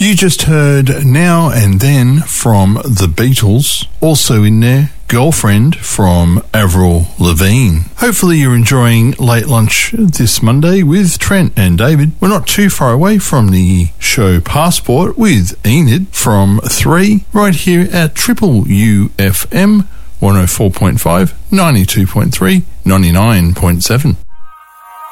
You just heard Now and Then from The Beatles. Also in there, Girlfriend from Avril Lavigne. Hopefully you're enjoying Late Lunch this Monday with Trent and David. We're not too far away from the show Passport with Enid from 3 right here at Triple UFM 104.5, 92.3, 99.7.